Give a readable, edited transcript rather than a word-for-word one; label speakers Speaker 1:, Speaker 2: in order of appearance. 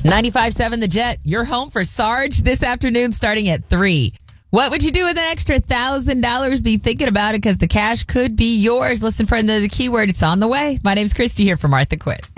Speaker 1: 95.7 The Jet, your home for Sarge this afternoon starting at 3. What would you do with an extra $1,000? Be thinking about it because the cash could be yours. Listen for the keyword. It's on the way. My name's Christy here for Martha Quinn.